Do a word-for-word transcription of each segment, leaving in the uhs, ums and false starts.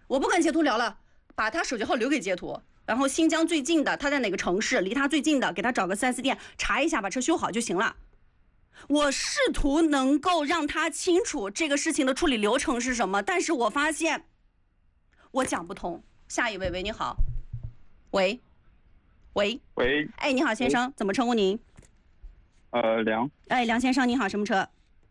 我不跟截图聊了，把他手机号留给截图。然后新疆最近的，他在哪个城市，离他最近的，给他找个 四 S 店查一下，把车修好就行了。我试图能够让他清楚这个事情的处理流程是什么，但是我发现我讲不通。下一位，喂，你好。喂，喂， 喂， 哎，你好，先生，怎么称呼您？ 呃，梁。 哎，梁先生，你好，什么车？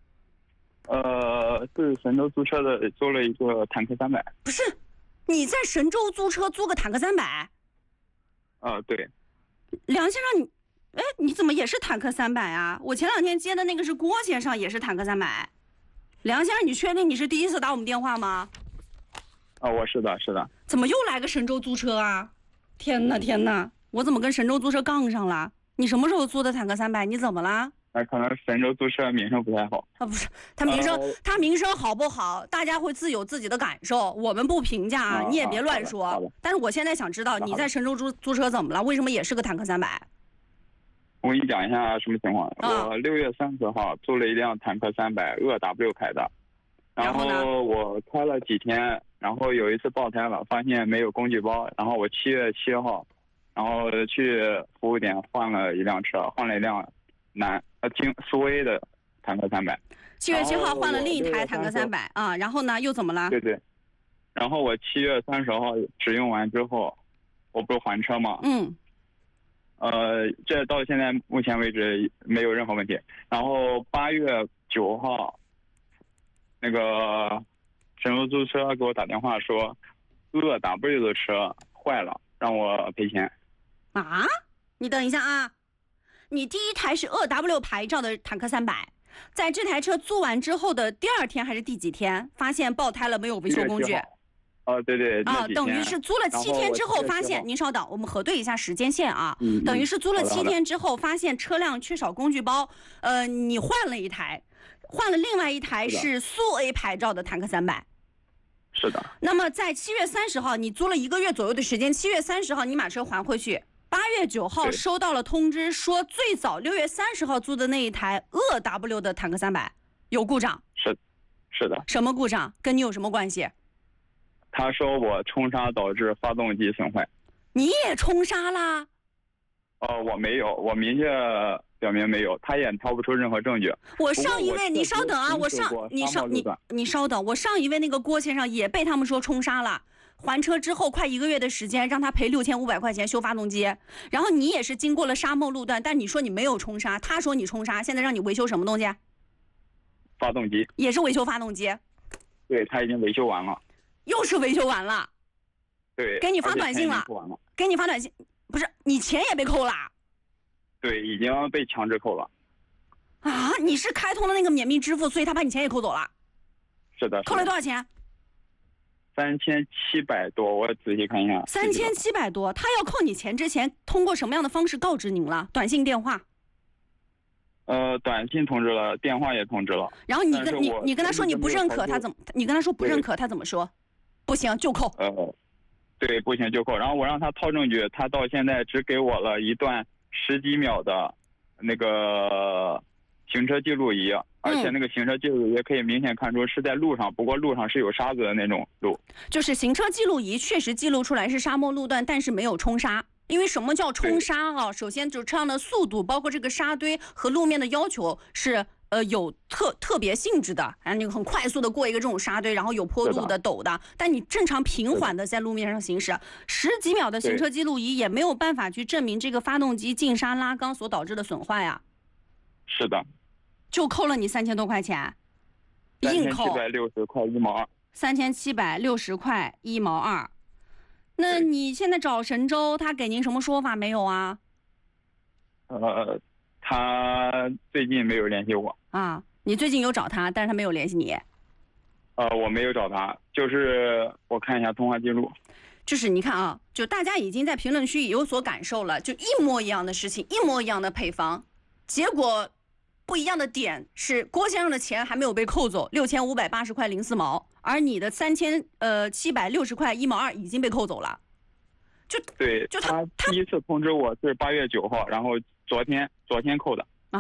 呃，是神州租车的，租了一个坦克三百。 不是，你在神州租车租个坦克三百？ 呃，对。 梁先生，你，哎，你怎么也是坦克三百啊？我前两天接的那个是郭先生，也是坦克三百。梁先生，你确定你是第一次打我们电话吗？ 啊、呃，我是的，是的。 怎么又来个神州租车啊？天哪，天哪！我怎么跟神州租车杠上了？你什么时候租的坦克三百？你怎么了？ 那、呃、可能神州租车名声不太好啊，不是，他名声，呃、他名声好不好？大家会自有自己的感受，我们不评价啊，你也别乱说。 好的好的但是我现在想知道，你在神州租租车怎么了？为什么也是个坦克三百？ 我给你讲一下什么情况。啊、我六月三十号租了一辆坦克三百鄂 W 牌的，然后我开了几天，然后有一次爆胎了，发现没有工具包，然后我七月七号，然后去服务点换了一辆车，换了一辆南。京苏 A 的坦克三百， 七月七号换了另一台坦克三百啊，然后呢又怎么了？ 对对，然后我七月三十号使用完之后，我不是还车吗？ 嗯， 呃，这到现在目前为止没有任何问题。然后八月九号，那个神州租车给我打电话说，鄂 W 的车坏了，让我赔钱。 啊？你等一下啊！你第一台是鄂 W 牌照的坦克三百，在这台车租完之后的第二天还是第几天，发现爆胎了，没有维修工具。 哦，对对啊，等于是租了七天之后发现，您稍等，我们核对一下时间线啊。 嗯、 等于是租了七天之后发现车辆缺少工具包，呃，你换了一台，换了另外一台是苏 A 牌照的坦克三百。 是的。 那么在七月三十号，你租了一个月左右的时间，七月三十号你把车还回去。八月九号收到了通知，说最早六月三十号租的那一台鄂 W 的坦克三百有故障。 是，是的。 什么故障？跟你有什么关系？ 他说我冲砂导致发动机损坏。 你也冲砂啦？ 呃，我没有，我明确表明没有，他也掏不出任何证据。 我上一位，你稍等啊，我上你上你你稍等，我上一位那个郭先生也被他们说冲砂了。还车之后快一个月的时间，让他赔六千五百块钱修发动机，然后你也是经过了沙漠路段，但你说你没有冲砂，他说你冲砂，现在让你维修什么东西？ 发动机。 也是维修发动机。 对，他已经维修完了。 又是维修完了。 对。 给你发短信了。 了给你发短信，不是你钱也被扣了。 对，已经被强制扣了。 啊，你是开通了那个免密支付，所以他把你钱也扣走了。 是的。 扣了多少钱？ 三千七百多，我仔细看一下。 三千七百多，他要扣你钱之前，通过什么样的方式告知您了？短信、电话？ 呃，短信通知了，电话也通知了。 然后你跟你你跟他说你不认可，他怎么？你跟他说不认可，他怎么说？不行就扣。 呃，对，不行就扣。然后我让他掏证据，他到现在只给我了一段十几秒的那个行车记录仪。而且那个行车记录仪可以明显看出是在路上，不过路上是有沙子的那种路。 就是行车记录仪确实记录出来是沙漠路段，但是没有冲沙。因为什么叫冲沙啊？首先就是车辆的速度，包括这个沙堆和路面的要求是呃有特特别性质的，啊，你很快速的过一个这种沙堆，然后有坡度的、陡的，但你正常平缓的在路面上行驶，十几秒的行车记录仪也没有办法去证明这个发动机进沙拉缸所导致的损坏啊。 是的。 就扣了你三千多块钱，硬扣。三千七百六十块一毛二。 三千七百六十块一毛二。那你现在找神州，他给您什么说法没有啊？ 呃，他最近没有联系我。 啊，你最近有找他，但是他没有联系你。 呃，我没有找他，就是我看一下通话记录。 就是你看啊，就大家已经在评论区有所感受了，就一模一样的事情，一模一样的配方，结果。不一样的点是，郭先生的钱还没有被扣走，六千五百八十块零四毛，而你的三千呃七百六十块一毛二已经被扣走了。就对， 就他他第一次通知我是八月九号，然后昨天昨天扣的啊。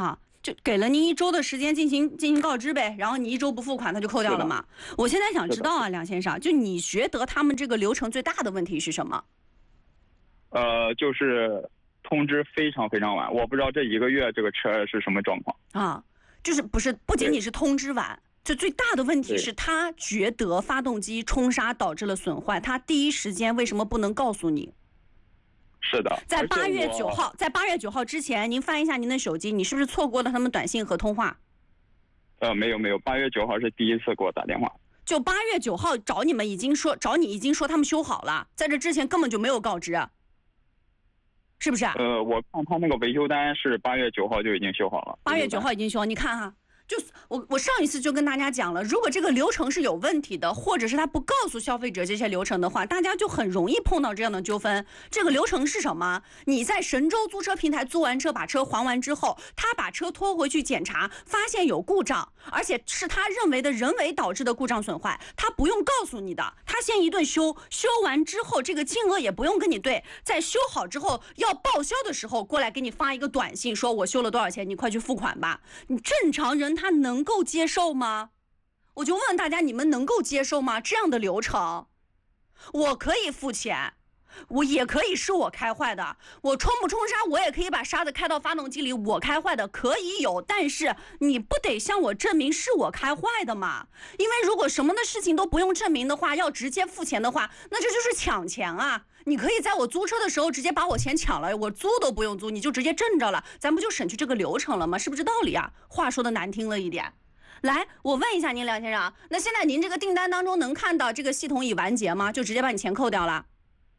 就给了您一周的时间进行进行告知呗，然后你一周不付款，他就扣掉了嘛。我现在想知道啊，梁先生，就你觉得他们这个流程最大的问题是什么？ 呃，就是通知非常非常晚，我不知道这一个月这个车是什么状况啊。就是不是不仅仅是通知晚，就最大的问题是他觉得发动机冲砂导致了损坏，他第一时间为什么不能告诉你？ 是的， 在八月九号，在八月九号之前，您翻一下您的手机，你是不是错过了他们短信和通话？ 呃，没有没有，八月九号是第一次给我打电话。 就八月九号找你们已经说找你已经说他们修好了，在这之前根本就没有告知，是不是？ 呃，我看他那个维修单是八月九号就已经修好了。 八月九号已经修好，你看哈。就我我上一次就跟大家讲了，如果这个流程是有问题的，或者是他不告诉消费者这些流程的话，大家就很容易碰到这样的纠纷。这个流程是什么？你在神州租车平台租完车，把车还完之后，他把车拖回去检查，发现有故障，而且是他认为的人为导致的故障损坏，他不用告诉你的，他先一顿修，修完之后这个金额也不用跟你对，在修好之后要报销的时候过来给你发一个短信，说我修了多少钱，你快去付款吧。你正常人他能够接受吗？我就问大家，你们能够接受吗？这样的流程，我可以付钱，我也可以是我开坏的，我冲不冲砂，我也可以把沙子开到发动机里，我开坏的可以有，但是你不得向我证明是我开坏的嘛？因为如果什么的事情都不用证明的话，要直接付钱的话，那这就是抢钱啊！你可以在我租车的时候直接把我钱抢了，我租都不用租，你就直接挣着了，咱不就省去这个流程了吗？是不是道理啊？话说的难听了一点。来，我问一下您，梁先生，那现在您这个订单当中能看到这个系统已完结吗？就直接把你钱扣掉了？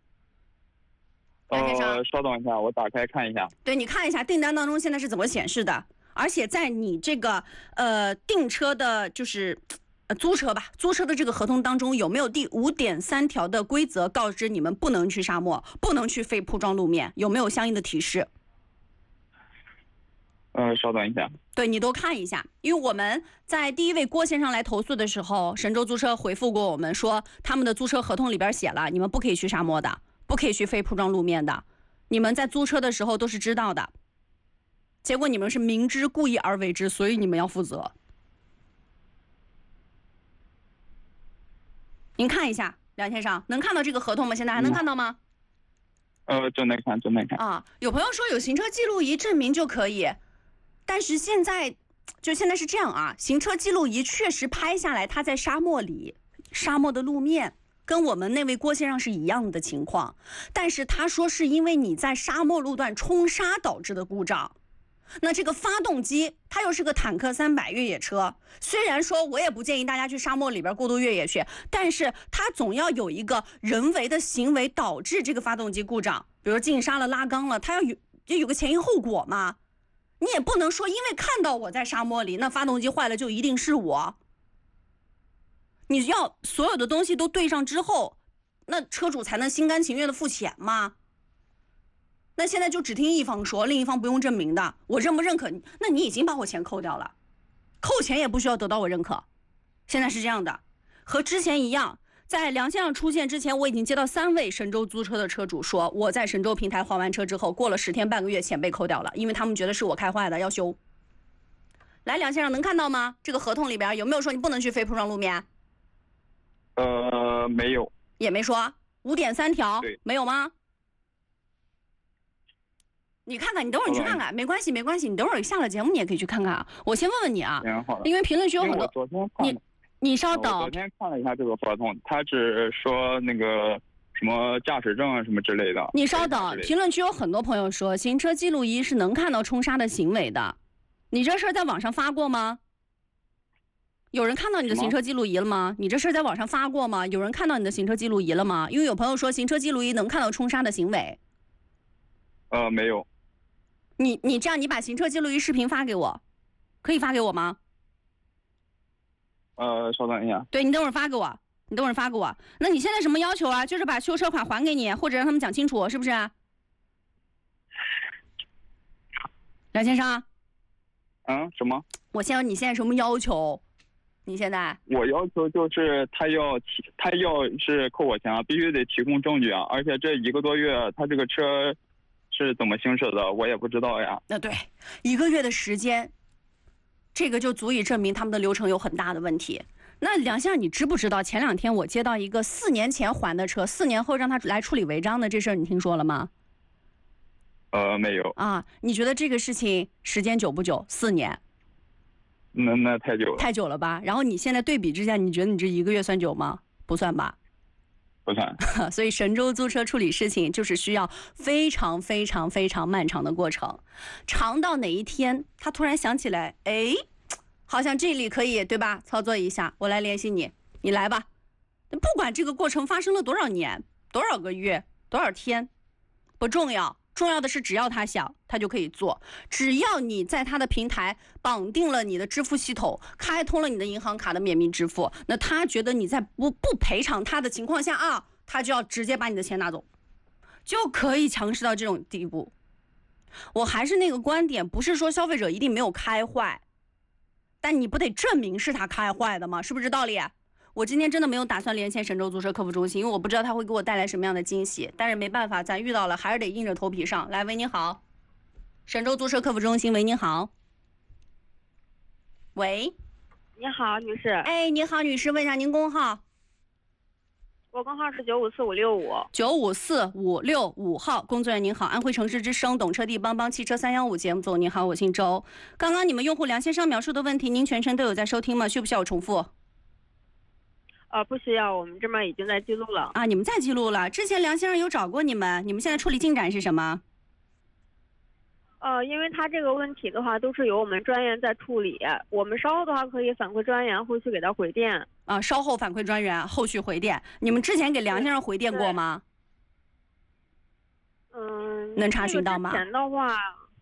梁先生， 呃，稍等一下，我打开看一下。 对，你看一下订单当中现在是怎么显示的，而且在你这个呃订车的，就是。呃，租车吧，租车的这个合同当中有没有第五点三条的规则告知你们不能去沙漠，不能去非铺装路面？有没有相应的提示？ 呃，稍等一下。 对，你都看一下，因为我们在第一位郭先生来投诉的时候，神州租车回复过我们说，他们的租车合同里边写了，你们不可以去沙漠的，不可以去非铺装路面的，你们在租车的时候都是知道的，结果你们是明知故意而为之，所以你们要负责。您看一下，梁先生，能看到这个合同吗？现在还能看到吗？ 呃，正在看，正在看。 啊，有朋友说有行车记录仪证明就可以，但是现在，就现在是这样啊，行车记录仪确实拍下来他在沙漠里，沙漠的路面跟我们那位郭先生是一样的情况，但是他说是因为你在沙漠路段冲沙导致的故障。那这个发动机它又是个坦克三百越野车，虽然说我也不建议大家去沙漠里边过度越野去，但是它总要有一个人为的行为导致这个发动机故障，比如进沙了拉缸了，它要有就有个前因后果嘛。你也不能说因为看到我在沙漠里，那发动机坏了就一定是我。你要所有的东西都对上之后，那车主才能心甘情愿的付钱嘛。那现在就只听一方说，另一方不用证明的，我认不认可？那你已经把我钱扣掉了，扣钱也不需要得到我认可。现在是这样的，和之前一样，在梁先生出现之前，我已经接到三位神州租车的车主说，我在神州平台还完车之后，过了十天半个月，钱被扣掉了，因为他们觉得是我开坏的，要修。来，梁先生能看到吗？这个合同里边有没有说你不能去非铺装路面？ 呃，没有， 也没说。五点三条没有吗？你看看，你等会儿你去看看，没关系没关系，你等会儿下了节目你也可以去看看啊。我先问问你啊，因为评论区有很多，你你稍等。 我昨天看了一下这个合同，他只说那个什么驾驶证什么之类的。 你稍等，评论区有很多朋友说行车记录仪是能看到冲沙的行为的，你这事儿在网上发过吗？有人看到你的行车记录仪了吗？你这事儿在网上发过吗？有人看到你的行车记录仪了吗？因为有朋友说行车记录仪能看到冲沙的行为。 呃，没有。 你你这样，你把行车记录仪视频发给我，可以发给我吗？ 呃，稍等一下。 对，你等会儿发给我，你等会儿发给我。那你现在什么要求啊？就是把修车款还给你，或者让他们讲清楚，是不是？梁先生。 嗯，什么？ 我先问你现在什么要求？你现在？ 我要求就是他要提，他要是扣我钱啊，必须得提供证据啊，而且这一个多月他这个车是怎么行驶的，我也不知道呀。 那对，一个月的时间， 这个就足以证明他们的流程有很大的问题。那梁先生，你知不知道前两天我接到一个四年前还的车，四年后让他来处理违章的这事儿，你听说了吗？ 呃，没有。 啊，你觉得这个事情时间久不久？四年？ 那那太久了。 太久了吧？然后你现在对比之下，你觉得你这一个月算久吗？不算吧？ 不算。 所以神州租车处理事情就是需要非常非常非常漫长的过程，长到哪一天他突然想起来，哎，好像这里可以，对吧？操作一下，我来联系你，你来吧。不管这个过程发生了多少年、多少个月、多少天，不重要，重要的是只要他想，他就可以做。只要你在他的平台绑定了你的支付系统，开通了你的银行卡的免密支付，那他觉得你在不不赔偿他的情况下啊，他就要直接把你的钱拿走，就可以强势到这种地步。我还是那个观点，不是说消费者一定没有开坏，但你不得证明是他开坏的吗？是不是道理？我今天真的没有打算连线神州租车客服中心，因为我不知道他会给我带来什么样的惊喜。但是没办法，咱遇到了还是得硬着头皮上来。喂，你好，神州租车客服中心。喂，你好。喂， 你好，女士。 哎，你好，女士，问一下您工号。 我工号是九五四五六五。 九五四五六五号，工作人员您好，安徽城市之声懂车帝帮帮汽车三幺五节目组您好，我姓周。刚刚你们用户梁先生描述的问题，您全程都有在收听吗？需不需要我重复？ 呃，不需要，我们这边已经在记录了。 啊，你们在记录了。之前梁先生有找过你们，你们现在处理进展是什么？ 呃，因为他这个问题的话，都是由我们专员在处理，我们稍后的话可以反馈专员，后续给他回电。 啊，稍后反馈专员，后续回电。你们之前给梁先生回电过吗？ 嗯， 能查询到吗？ 之前的话，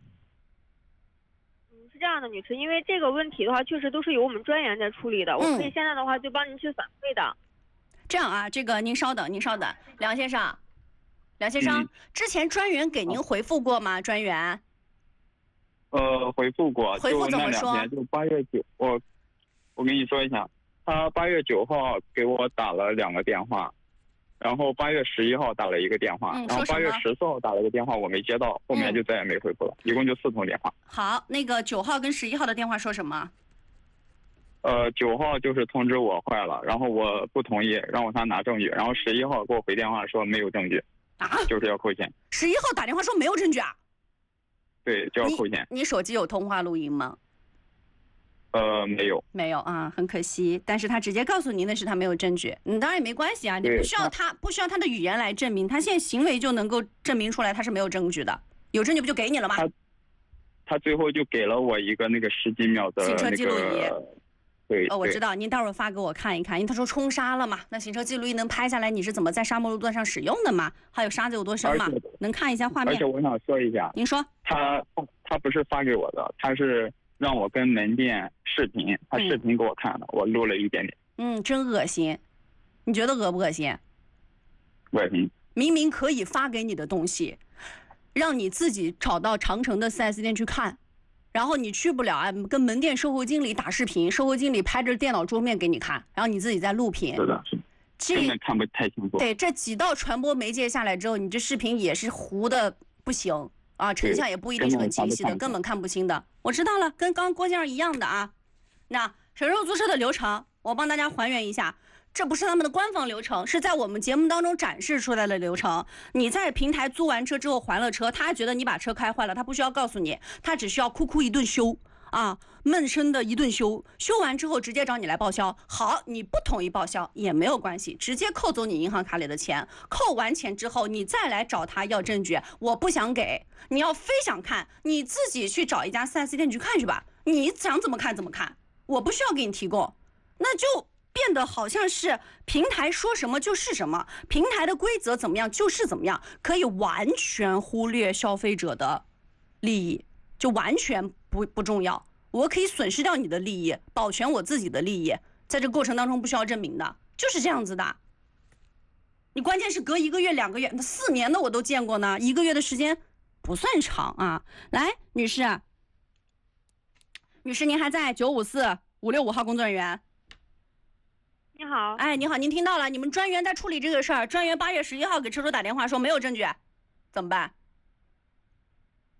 嗯，是这样的，女士，因为这个问题的话，确实都是由我们专员在处理的，嗯、我可以现在的话就帮您去反馈的。 这样啊，这个您稍等，您稍等，梁先生，梁先生，嗯、之前专员给您回复过吗？专员？ 呃，回复过， 回复怎么说？ 就那两天，就八月九，我我跟你说一下，他八月九号给我打了两个电话，然后八月十一号打了一个电话， 嗯、 然后八月十四号打了个电话，我没接到，后面就再也没回复了，嗯、一共就四通电话。 好，那个九号跟十一号的电话说什么？ 呃，九号就是通知我坏了，然后我不同意，让我他拿证据，然后十一号给我回电话说没有证据， 啊， 就是要扣钱。 十一号打电话说没有证据啊？ 对，就要扣钱。 你, 你手机有通话录音吗？ 呃，没有。 没有啊，很可惜。但是他直接告诉您的是他没有证据，嗯，当然也没关系啊，你不需要他不需要他的语言来证明，他现在行为就能够证明出来他是没有证据的，有证据不就给你了吗？ 他他最后就给了我一个那个十几秒的行车记录仪。 对， 哦，我知道，您待会儿发给我看一看，因为他说冲沙了嘛，那行车记录仪能拍下来你是怎么在沙漠路段上使用的嘛，还有沙子有多深嘛，能看一下画面。 而且我想说一下， 您说， 他他不是发给我的，他是让我跟门店视频，他视频给我看的，嗯、我录了一点点。 嗯，真恶心，你觉得恶不恶心？ 恶心。 明明可以发给你的东西，让你自己找到长城的 四 S 店去看。然后你去不了啊，跟门店售后经理打视频，售后经理拍着电脑桌面给你看，然后你自己在录屏。 是的， 这根本看不太清楚。 对，这几道传播媒介下来之后，你这视频也是糊的不行啊，成像也不一定是很清晰的，根本看不清的。我知道了，跟刚刚郭先生一样的啊。那神州租车的流程，我帮大家还原一下。这不是他们的官方流程，是在我们节目当中展示出来的流程。你在平台租完车之后还了车，他觉得你把车开坏了，他不需要告诉你，他只需要哭哭一顿修啊，闷声的一顿修，修完之后直接找你来报销。好，你不同意报销也没有关系，直接扣走你银行卡里的钱。扣完钱之后，你再来找他要证据，我不想给，你要非想看，你自己去找一家 四 S 店去看去吧，你想怎么看怎么看，我不需要给你提供，那就变得好像是平台说什么就是什么，平台的规则怎么样就是怎么样，可以完全忽略消费者的利益，就完全不不重要。我可以损失掉你的利益，保全我自己的利益，在这个过程当中不需要证明的，就是这样子的。你关键是隔一个月、两个月、四年的我都见过呢，一个月的时间不算长啊。来，女士，女士您还在？九五四五六五号工作人员。 你好， 哎，你好，您听到了？你们专员在处理这个事儿，专员八月十一号给车主打电话说没有证据，怎么办？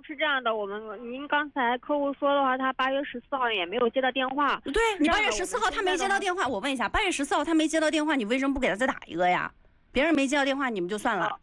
是这样的，我们您刚才客户说的话，他八月十四号也没有接到电话。 对，你八月十四号他没接到电话，我问一下，八月十四号他没接到电话，你为什么不给他再打一个呀？别人没接到电话，你们就算了。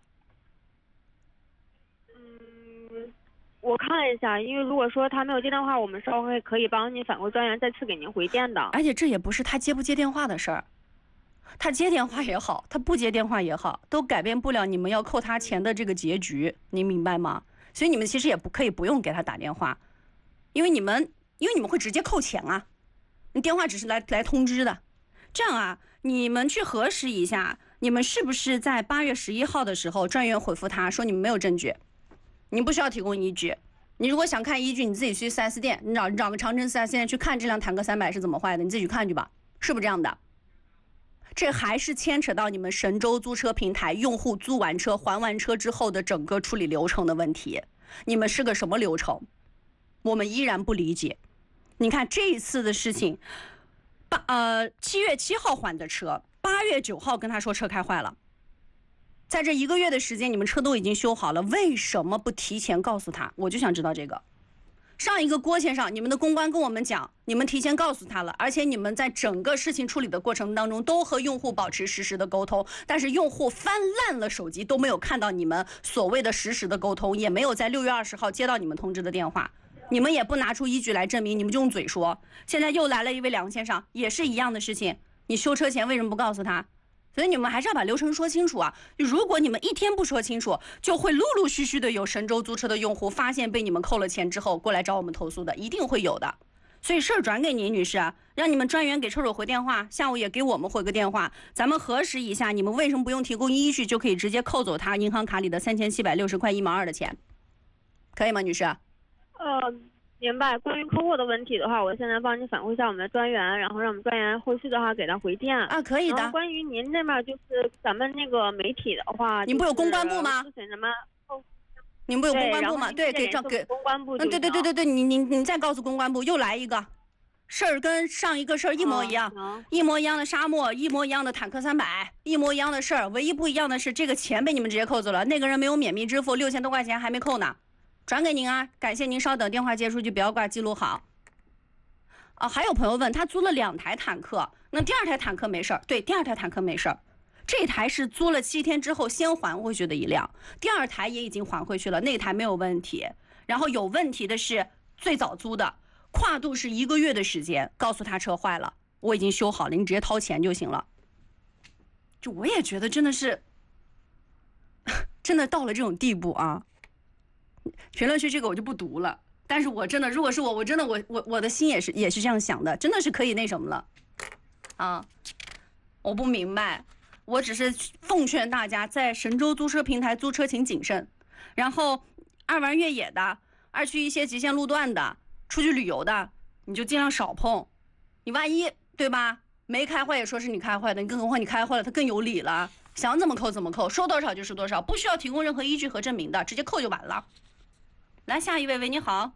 嗯，我看了一下，因为如果说他没有接电话，我们稍后可以帮您反馈专员再次给您回电的。 而且这也不是他接不接电话的事儿。他接电话也好，他不接电话也好，都改变不了你们要扣他钱的这个结局，您明白吗？所以你们其实也不可以不用给他打电话，因为你们因为你们会直接扣钱啊，你电话只是来来通知的。这样啊，你们去核实一下，你们是不是在八月十一号的时候，专员回复他说你们没有证据，你不需要提供依据。你如果想看依据，你自己去 四 S 店，你找你找个长城 四 S 店去看这辆坦克三百是怎么坏的，你自己去看去吧，是不是这样的？这还是牵扯到你们神州租车平台用户租完车还完车之后的整个处理流程的问题。你们是个什么流程？我们依然不理解。你看这一次的事情，八呃七月七号还的车，八月九号跟他说车开坏了，在这一个月的时间，你们车都已经修好了，为什么不提前告诉他？我就想知道这个。上一个郭先生，你们的公关跟我们讲，你们提前告诉他了，而且你们在整个事情处理的过程当中都和用户保持实时的沟通，但是用户翻烂了手机都没有看到你们所谓的实时的沟通，也没有在六月二十号接到你们通知的电话，你们也不拿出依据来证明，你们就用嘴说。现在又来了一位梁先生，也是一样的事情，你修车前为什么不告诉他？所以你们还是要把流程说清楚啊！如果你们一天不说清楚，就会陆陆续续的有神州租车的用户发现被你们扣了钱之后过来找我们投诉的，一定会有的。所以事儿转给您女士，让你们专员给车主回电话，下午也给我们回个电话，咱们核实一下，你们为什么不用提供依据就可以直接扣走他银行卡里的三千七百六十块一毛二的钱，可以吗，女士？ 呃，明白。关于客户的问题的话，我现在帮你反馈一下我们的专员，然后让我们专员后续的话给他回电啊，可以的。 关于您那边就是咱们那个媒体的话， 您不有公关部吗？ 咨询什么？ 你们不有公关部吗？对，给找给公关部。 嗯，对对对对对，你你你再告诉公关部，又来一个事儿，跟上一个事儿一模一样， 哦、 一模一样的沙漠，一模一样的坦克三百，一模一样的事儿，唯一不一样的是这个钱被你们直接扣走了，那个人没有免密支付，六千多块钱还没扣呢。转给您啊，感谢您稍等，电话接出去，不要挂，记录好。啊，还有朋友问他租了两台坦克，那第二台坦克没事儿，对，第二台坦克没事儿，这台是租了七天之后先还回去的一辆，第二台也已经还回去了，那台没有问题。然后有问题的是最早租的，跨度是一个月的时间，告诉他车坏了，我已经修好了，你直接掏钱就行了。就我也觉得真的是，真的到了这种地步啊。评论区这个我就不读了，但是我真的，如果是我，我真的我我我的心也是也是这样想的，真的是可以那什么了，啊，我不明白，我只是奉劝大家在神州租车平台租车请谨慎，然后二玩越野的，二去一些极限路段的，出去旅游的，你就尽量少碰，你万一对吧，没开坏也说是你开坏的，你更何况你开坏了，它更有理了，想怎么扣怎么扣，说多少就是多少，不需要提供任何依据和证明的，直接扣就完了。来下一位，喂，你好。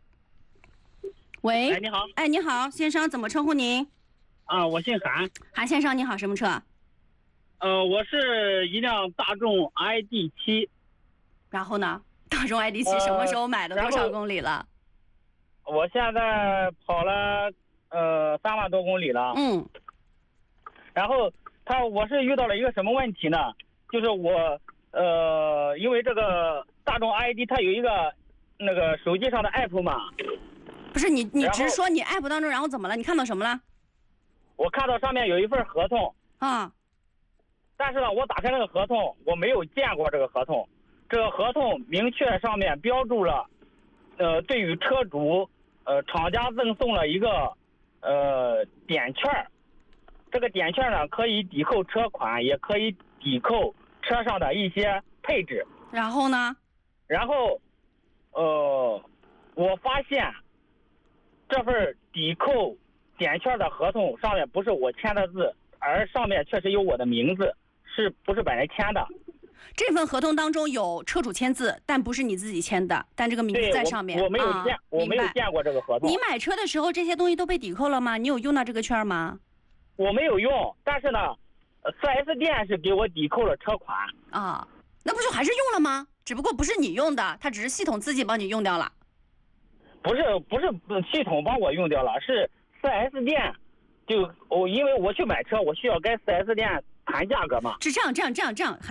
喂， 哎，你好。 哎，你好，先生，怎么称呼您？ 啊，我姓韩。 韩先生，你好，什么车？ 呃，我是一辆大众 I D 七。 然后呢？大众 I D 七什么时候买的？多少公里了？ 我现在跑了呃三万多公里了。 嗯。 然后他，我是遇到了一个什么问题呢？就是我呃，因为这个大众 I D 它有一个那个手机上的 app 嘛。 不是你，你只是说你 app 当中，然后怎么了？你看到什么了？ 我看到上面有一份合同。 啊。 但是呢，我打开那个合同，我没有见过这个合同。这个合同明确上面标注了，呃，对于车主，呃，厂家赠送了一个，呃，点券。这个点券呢，可以抵扣车款，也可以抵扣车上的一些配置。 然后呢？ 然后，呃，我发现这份抵扣点券的合同上面不是我签的字，而上面确实有我的名字，是不是本人签的？ 这份合同当中有车主签字，但不是你自己签的，但这个名字在上面。 我, 我没有见、啊，我没有见过这个合同。 你买车的时候这些东西都被抵扣了吗？你有用到这个券吗？ 我没有用，但是呢 ，四 S 店是给我抵扣了车款。 啊，那不就还是用了吗？ 只不过不是你用的，它只是系统自己帮你用掉了。 不是不是系统帮我用掉了，是 四 S 店，就我因为我去买车，我需要跟 四 S 店谈价格嘛。 是这样这样这样这样。